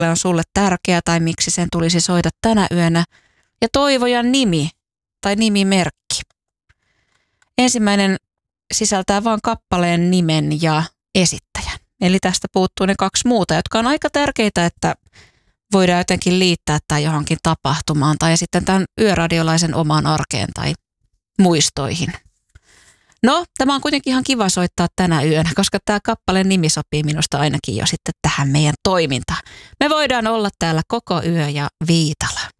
on sulle tärkeä tai miksi sen tulisi soida tänä yönä ja toivojan nimi tai nimimerkki. Ensimmäinen sisältää vain kappaleen nimen ja esittäjän. Eli tästä puuttuu ne kaksi muuta, jotka on aika tärkeitä, että voidaan jotenkin liittää tämä johonkin tapahtumaan tai sitten tämän yöradiolaisen omaan arkeen tai muistoihin. No, tämä on kuitenkin ihan kiva soittaa tänä yönä, koska tämä kappaleen nimi sopii minusta ainakin jo sitten tähän meidän toimintaan. Me voidaan olla täällä koko yö ja Viitala.